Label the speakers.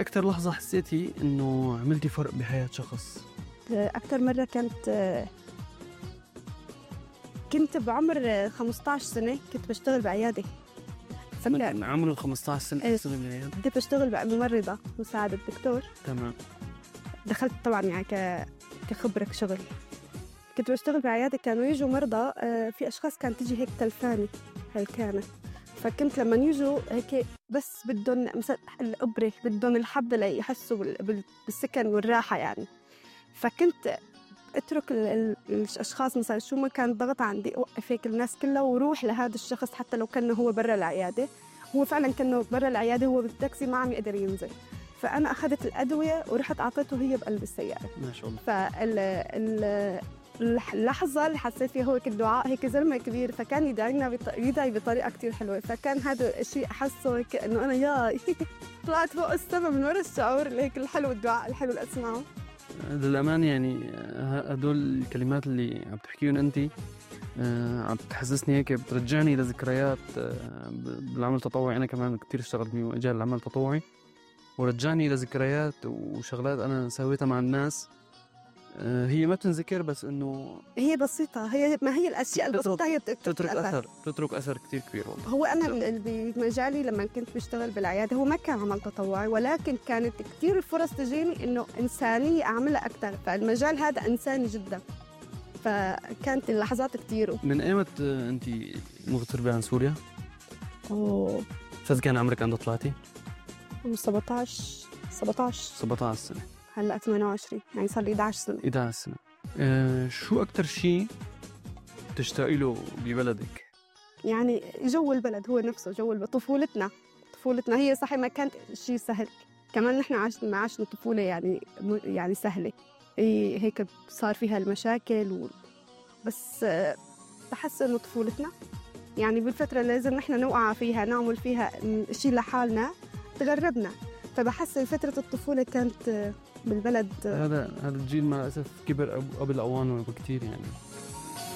Speaker 1: أكتر لحظة حسيتي إنه عملتي فرق بحياة شخص؟
Speaker 2: أكتر مرة كنت بعمر 15 سنة، كنت بشتغل بعيادة.
Speaker 1: من عمر 15 سنة تشتغل بالعيادة؟
Speaker 2: كنت بشتغل ممرضة مساعدة دكتور.
Speaker 1: تمام.
Speaker 2: دخلت طبعا يعني كخبرة شغل. كنت بشتغل بعيادة، كانوا يجوا مرضى، في أشخاص كانت تجي هيك تلفاني هالكانة، فكنت لما يجوا هيك بس بدهم مثلا الإبرة، بدهم الحبة ليحسوا بالسكن والراحة يعني. فكنت اترك الاشخاص مثلا شو ما كان ضغط عندي، اوقف هيك الناس كلها وروح لهذا الشخص حتى لو كان هو برا العياده. هو فعلا كان برا العياده، هو بالتاكسي ما عم يقدر ينزل، فانا اخذت الادويه ورحت اعطيته هي بقلب السياره.
Speaker 1: ما شاء الله.
Speaker 2: اللحظه اللي حسيت فيها هو هيك الدعاء، هيك زلمه كبير فكان يدعي بطريقه كتير حلوه، فكان هذا الشيء احسه هيك انه انا يا طلعت فوق السما من ورا الشعور اللي هيك الحلو، الدعاء الحلو اللي اسمعه.
Speaker 1: للأمان يعني هدول الكلمات اللي عم تحكيهم أنت عم تحسسني هيك، بترجعني لذكريات بالعمل التطوعي. أنا كمان كتير اشتغلت بمجال العمل التطوعي، ورجعني لذكريات وشغلات أنا سويتها مع الناس. هي ما تنذكر، بس إنه
Speaker 2: هي بسيطة، ما هي الأشياء البسيطة هي
Speaker 1: تترك أثر كتير كبير والله.
Speaker 2: هو أنا بمجالي لما كنت بشتغل بالعيادة هو ما كان عمل تطوعي، ولكن كانت كتير الفرص تجيني إنه إنسانية أعملها أكتر، فالمجال هذا إنساني جدا، فكانت اللحظات كتير.
Speaker 1: من أيمت أنت مغتربة عن سوريا؟ كان عمرك عند طلعتي؟
Speaker 2: 17
Speaker 1: سنة.
Speaker 2: هلأ 28، يعني صار لي 11 سنة.
Speaker 1: شو أكتر شيء تشتاقي له ببلدك؟
Speaker 2: يعني جو البلد هو نفسه، جو طفولتنا هي صحيح ما كانت شيء سهل، كمان نحن عشنا طفولة يعني سهلة، هيك صار فيها المشاكل بس بحس إنه طفولتنا يعني بالفترة اللي لازم نحن نوقع فيها، نعمل فيها شيء لحالنا، تغربنا، فبحس فترة الطفولة كانت بالبلد.
Speaker 1: هذا الجيل مع الأسف كبر قبل أوانه بكتير يعني.